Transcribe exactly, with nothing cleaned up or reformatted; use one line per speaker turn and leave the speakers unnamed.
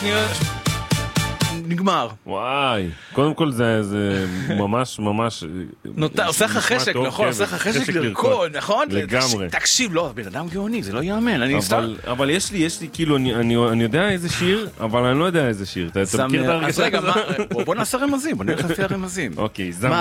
נגמר.
וואי, קודם כל זה, זה ממש ממש
נוטה, עושה לך חשק, נכון? עושה לך חשק לרקוד, נכון?
לגמרי.
תקשיב, לא, בן אדם גאוני, זה לא יאמן, אני סתם.
אבל יש לי, יש לי, כאילו, אני יודע איזה שיר, אבל אני לא יודע איזה שיר. אתה מכיר את ההרגשה?
אז רגע, בוא נעשה רמזים, בוא נלך לפי הרמזים.
אוקיי,